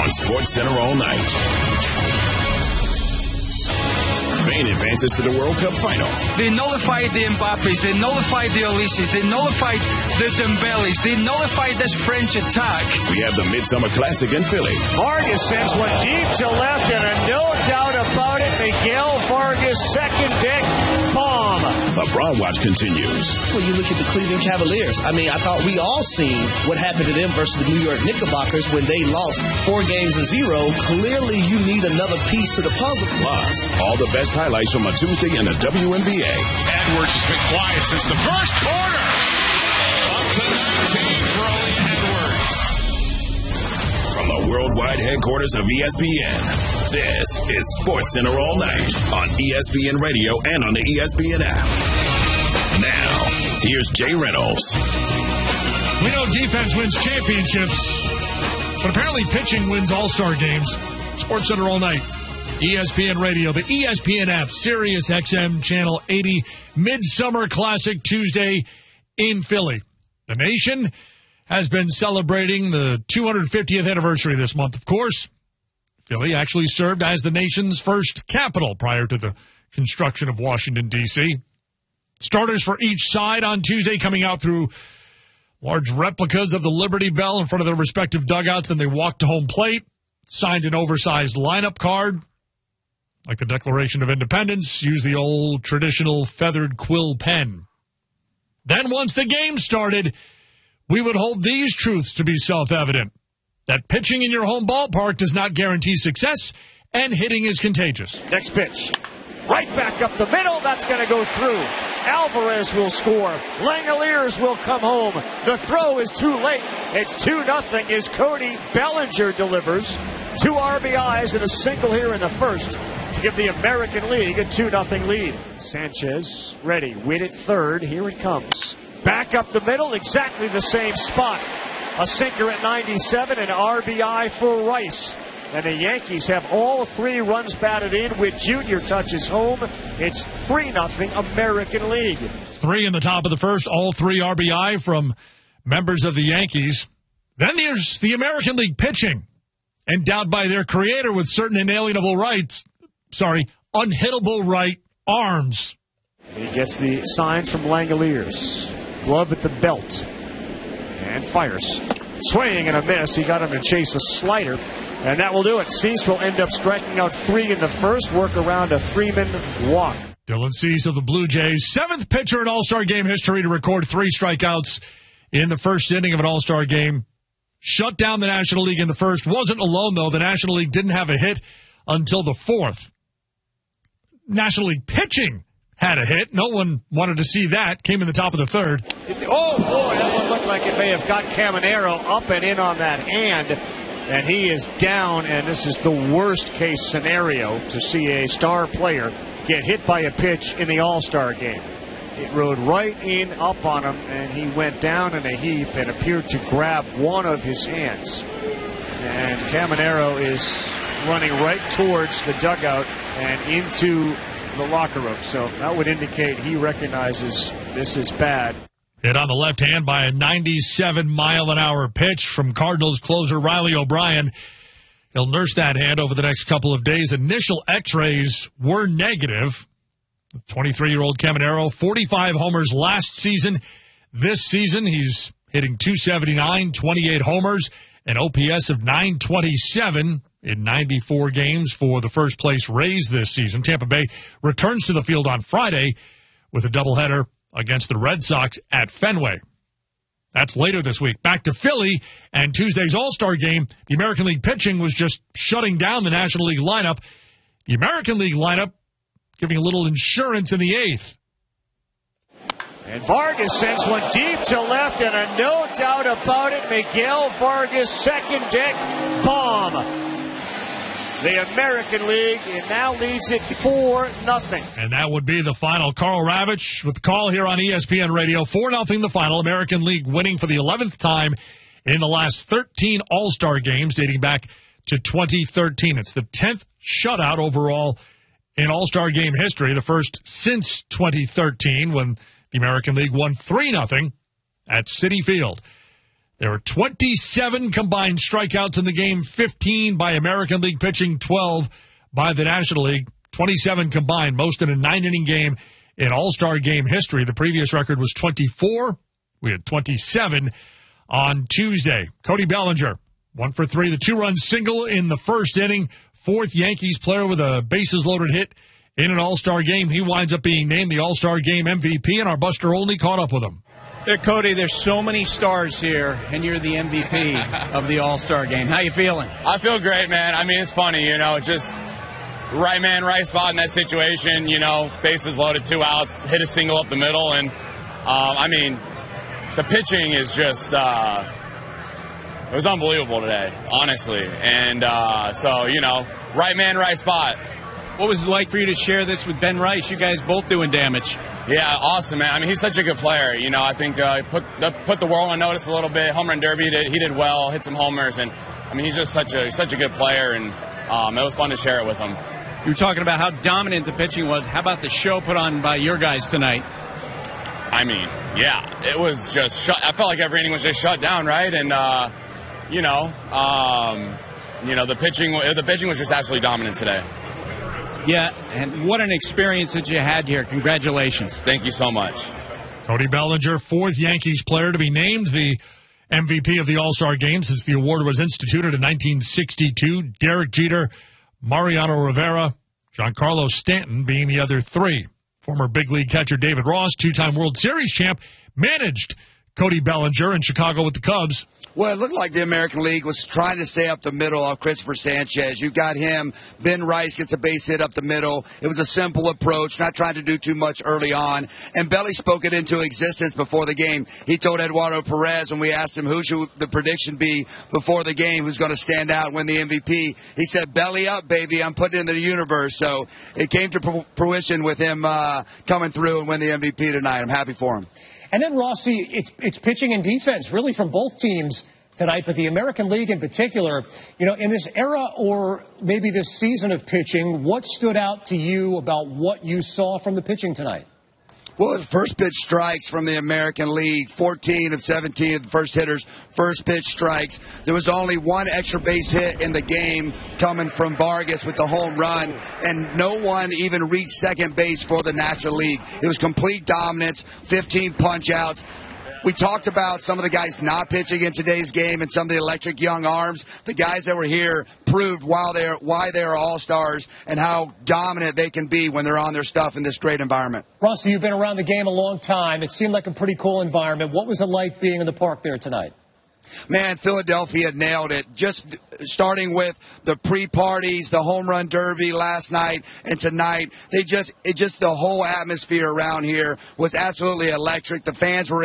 on SportsCenter all night. Spain advances to the World Cup final. They nullified the Mbappes, they nullified the Olises, they nullified the Dembeles, they nullified this French attack. We have the Midsummer Classic in Philly. Vargas sends one deep to left, and no doubt about it, Miguel Vargas, second deck bomb. The Broad Watch continues. When you look at the Cleveland Cavaliers, I thought we all seen what happened to them versus the New York Knickerbockers when they lost 4-0. Clearly, you need another piece to the puzzle. Plus, all the best highlights from a Tuesday in the WNBA. Edwards has been quiet since the first quarter. Up to 19 for Ollie Edwards. From the worldwide headquarters of ESPN, this is SportsCenter all night on ESPN Radio and on the ESPN app. Now, here's Jay Reynolds. We know defense wins championships, but apparently pitching wins all-star games. SportsCenter all night. ESPN Radio, the ESPN app, Sirius XM Channel 80, Midsummer Classic Tuesday in Philly. The nation has been celebrating the 250th anniversary this month, of course. Philly actually served as the nation's first capital prior to the construction of Washington, D.C. Starters for each side on Tuesday coming out through large replicas of the Liberty Bell in front of their respective dugouts. Then they walked to home plate, signed an oversized lineup card, like the Declaration of Independence, used the old traditional feathered quill pen. Then once the game started, we would hold these truths to be self-evident. That pitching in your home ballpark does not guarantee success, and hitting is contagious. Next pitch. Right back up the middle. That's going to go through. Alvarez will score. Langeliers will come home. The throw is too late. It's 2-0 as Cody Bellinger delivers. 2 RBIs and a single here in the first to give the American League a 2-0 lead. Sanchez ready. Witt at third. Here it comes. Back up the middle. Exactly the same spot. A sinker at 97, an RBI for Rice. And the Yankees have all 3 runs batted in with Junior touches home. It's 3-0 American League. 3 in the top of the first, all 3 RBI from members of the Yankees. Then there's the American League pitching, endowed by their creator with certain unhittable right arms. He gets the sign from Langeliers. Glove at the belt. And fires. Swing and a miss. He got him to chase a slider. And that will do it. Cease will end up striking out 3 in the first. Work around a Freeman walk. Dylan Cease of the Blue Jays, 7th pitcher in All-Star Game history to record 3 strikeouts in the first inning of an All-Star Game. Shut down the National League in the first. Wasn't alone, though. The National League didn't have a hit until the 4th. National League pitching had a hit. No one wanted to see that. Came in the top of the 3rd. Oh, boy, that one looked like it may have got Caminero up and in on that hand. And he is down, and this is the worst-case scenario to see a star player get hit by a pitch in the All-Star game. It rode right in up on him, and he went down in a heap and appeared to grab one of his hands. And Caminero is running right towards the dugout and into the locker room. So that would indicate he recognizes this is bad. Hit on the left hand by a 97-mile-an-hour pitch from Cardinals closer Riley O'Brien. He'll nurse that hand over the next couple of days. Initial x-rays were negative. The 23-year-old Caminero, 45 homers last season. This season, he's hitting .279, 28 homers, an OPS of .927 in 94 games for the first-place Rays this season. Tampa Bay returns to the field on Friday with a doubleheader against the Red Sox at Fenway. That's later this week. Back to Philly and Tuesday's All-Star Game. The American League pitching was just shutting down the National League lineup. The American League lineup giving a little insurance in the 8th. And Vargas sends one deep to left, and a no doubt about it, Miguel Vargas, second deck bomb. The American League, it now leads it 4-0. And that would be the final. Carl Ravitch with the call here on ESPN Radio. 4-0 the final. American League winning for the 11th time in the last 13 All-Star games dating back to 2013. It's the 10th shutout overall in All-Star game history, the first since 2013 when the American League won 3-0 at Citi Field. There were 27 combined strikeouts in the game, 15 by American League pitching, 12 by the National League. 27 combined, most in a 9-inning game in All-Star game history. The previous record was 24. We had 27 on Tuesday. Cody Bellinger, 1 for 3, the 2-run single in the first inning. Fourth Yankees player with a bases-loaded hit in an All-Star game. He winds up being named the All-Star game MVP, and our Buster Olney caught up with him. Cody, there's so many stars here, and you're the MVP of the All-Star game. How you feeling? I feel great, man. I mean, it's funny, just right man, right spot in that situation, bases loaded, 2 outs, hit a single up the middle, and, the pitching is just, it was unbelievable today, honestly. And right man, right spot. What was it like for you to share this with Ben Rice? You guys both doing damage. Yeah, awesome, man. He's such a good player. I think put the world on notice a little bit. Home run derby, he did well, hit some homers, and he's just such a good player, and it was fun to share it with him. You were talking about how dominant the pitching was. How about the show put on by your guys tonight? Yeah, it was just I felt like every inning was just shut down, right? And the pitching was just absolutely dominant today. Yeah, and what an experience that you had here. Congratulations. Thank you so much. Cody Bellinger, 4th Yankees player to be named the MVP of the All-Star game since the award was instituted in 1962. Derek Jeter, Mariano Rivera, Giancarlo Stanton being the other 3. Former big league catcher David Ross, 2-time World Series champ, managed Cody Bellinger in Chicago with the Cubs. Well, it looked like the American League was trying to stay up the middle of Christopher Sanchez. You got him. Ben Rice gets a base hit up the middle. It was a simple approach, not trying to do too much early on. And Belly spoke it into existence before the game. He told Eduardo Perez when we asked him who should the prediction be before the game, who's going to stand out and win the MVP. He said, belly up, baby. I'm putting it in the universe. So it came to fruition with him coming through and win the MVP tonight. I'm happy for him. And then, Rossi, it's pitching and defense, really, from both teams tonight, but the American League in particular, in this era or maybe this season of pitching, what stood out to you about what you saw from the pitching tonight? Well, first pitch strikes from the American League, 14 of 17 of the first hitters, first pitch strikes. There was only one extra base hit in the game coming from Vargas with the home run, and no one even reached second base for the National League. It was complete dominance, 15 punch-outs. We talked about some of the guys not pitching in today's game and some of the electric young arms. The guys that were here proved why they're all-stars and how dominant they can be when they're on their stuff in this great environment. Rossi, you've been around the game a long time. It seemed like a pretty cool environment. What was it like being in the park there tonight? Man, Philadelphia nailed it. Just starting with the pre-parties, the home run derby last night and tonight, the whole atmosphere around here was absolutely electric. The fans were